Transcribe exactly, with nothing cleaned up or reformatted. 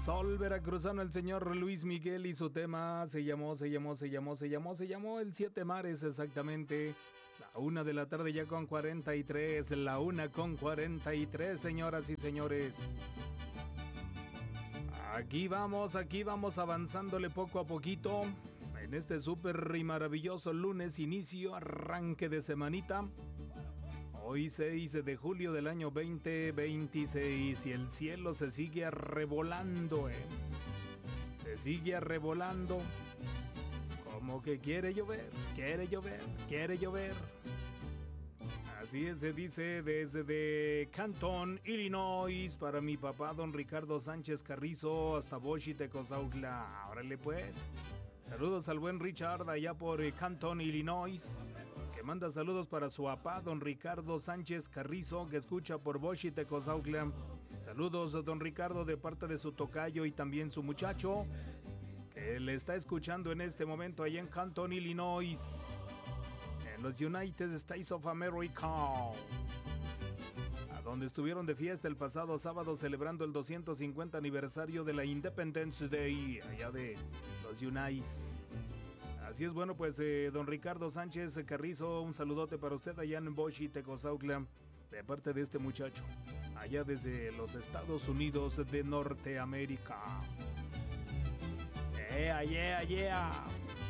Sol veracruzano, el señor Luis Miguel, y su tema se llamó, se llamó, se llamó, se llamó, se llamó El Siete Mares, exactamente. La una de la tarde ya con cuarenta y tres, la una con cuarenta y tres, señoras y señores. Aquí vamos, aquí vamos avanzándole poco a poquito en este súper y maravilloso lunes, inicio, arranque de semanita. Hoy seis de julio del año veinte veintiséis y el cielo se sigue arrebolando, ¿eh? Se sigue arrebolando. Como que quiere llover, quiere llover, quiere llover. Así es, se dice desde de Canton, Illinois, para mi papá don Ricardo Sánchez Carrizo, hasta Boshi, Tecozautla. Órale pues. Saludos al buen Richard allá por Canton, Illinois, que manda saludos para su papá, don Ricardo Sánchez Carrizo, que escucha por Boshi, Tecozautla. Saludos, don Ricardo, de parte de su tocayo y también su muchacho, que le está escuchando en este momento allá en Canton, Illinois, en los United States of America, a donde estuvieron de fiesta el pasado sábado celebrando el doscientos cincuenta aniversario de la Independence Day, allá de los United. Así es, bueno, pues eh, don Ricardo Sánchez Carrizo, un saludote para usted allá en Boshi, Tecozautla, de parte de este muchacho, allá desde los Estados Unidos de Norteamérica. Yeah, yeah, yeah.